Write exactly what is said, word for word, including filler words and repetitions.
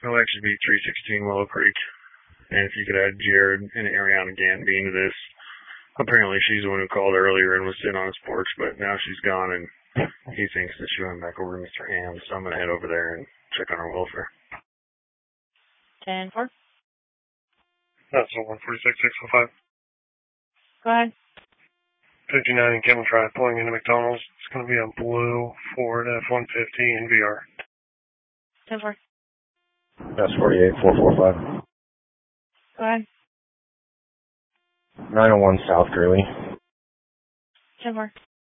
It'll actually be three sixteen Willow Creek. And if you could add Jared and Ariana Ganby into this. Apparently she's the one who called earlier and was sitting on his porch, but now she's gone and he thinks that she went back over to Mister Ham, so I'm going to head over there and check on her welfare. ten four. That's one forty-six six oh five. Go ahead. fifty-nine in Kevin Drive, pulling into McDonald's. It's going to be a blue Ford F one fifty in V R. ten four. That's forty-eight four four five. Go ahead. nine oh one South Greeley. ten four.